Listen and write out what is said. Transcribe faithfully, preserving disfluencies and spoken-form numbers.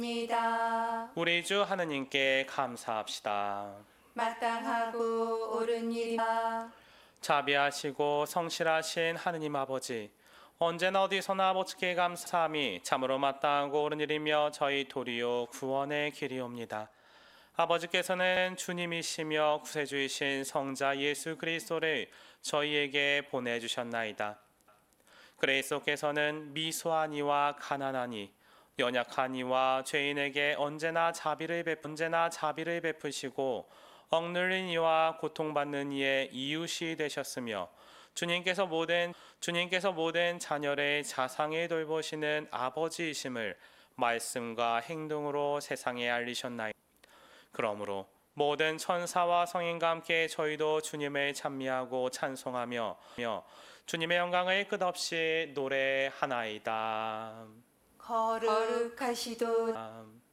입니다. 우리 주 하느님께 감사합시다. 마땅하고 옳은 일이다. 자비하시고 성실하신 하느님 아버지, 언제나 어디서나 아버지께 감사함이 참으로 마땅하고 옳은 일이며 저희 도리요 구원의 길이옵니다. 아버지께서는 주님이시며 구세주이신 성자 예수 그리스도를 저희에게 보내주셨나이다. 그리스도께서는 미소한 이와 가난한 이, 연약한 이와 죄인에게 언제나 자비를 베 언제나 자비를 베푸시고 억눌린 이와 고통받는 이의 이웃이 되셨으며 주님께서 모든 주님께서 모든 자녀를 자상히 돌보시는 아버지이심을 말씀과 행동으로 세상에 알리셨나이다. 그러므로 모든 천사와 성인과 함께 저희도 주님을 찬미하고 찬송하며 주님의 영광을 끝없이 노래하나이다. 거룩하시도 아.